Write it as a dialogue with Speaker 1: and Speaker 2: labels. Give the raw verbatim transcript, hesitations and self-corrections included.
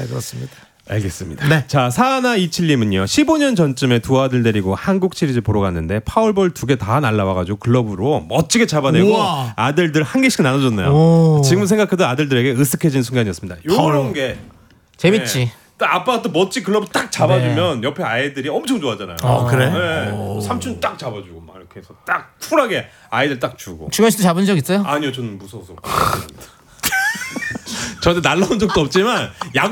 Speaker 1: 네, 그렇습니다.
Speaker 2: 알겠습니다.
Speaker 1: 네.
Speaker 2: 자, 사하나이칠님은요. 십오 년 전쯤에 두 아들 데리고 한국 시리즈 보러 갔는데 파울볼 두 개 다 날라와가지고 글러브로 멋지게 잡아내고
Speaker 1: 우와.
Speaker 2: 아들들 한 개씩 나눠줬네요.
Speaker 1: 오.
Speaker 2: 지금 생각해도 아들들에게 으쓱해진 순간이었습니다. 요런 게
Speaker 3: 재밌지.
Speaker 2: 네. 딱 아빠가 또 멋진 글러브 딱 잡아주면 네. 옆에 아이들이 엄청 좋아하잖아요.
Speaker 1: 어, 그래?
Speaker 2: 네. 삼촌 딱 잡아주고 막 이렇게 해서 딱 쿨하게 아이들 딱 주고.
Speaker 3: 주관 씨도 잡은 적 있어요?
Speaker 2: 아니요, 저는 무서워서. 저한테 날라온 적도 없지만 야구